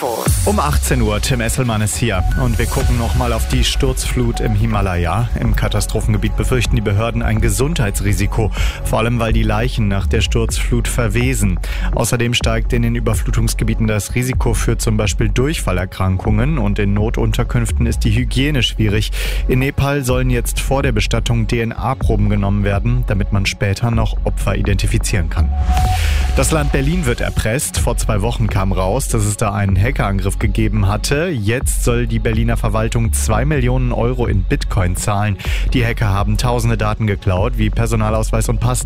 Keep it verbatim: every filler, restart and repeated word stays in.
Infos. Um achtzehn Uhr, Tim Esselmann ist hier und wir gucken nochmal auf die Sturzflut im Himalaya. Im Katastrophengebiet befürchten die Behörden ein Gesundheitsrisiko, vor allem weil die Leichen nach der Sturzflut verwesen. Außerdem steigt in den Überflutungsgebieten das Risiko für zum Beispiel Durchfallerkrankungen und in Notunterkünften ist die Hygiene schwierig. In Nepal sollen jetzt vor der Bestattung D N A-Proben genommen werden, damit man später noch Opfer identifizieren kann. Das Land Berlin wird erpresst. Vor zwei Wochen kam raus, dass es da einen Hackerangriff gegeben hatte. Jetzt soll die Berliner Verwaltung zwei Millionen Euro in Bitcoin zahlen. Die Hacker haben tausende Daten geklaut, wie Personalausweis und Pass.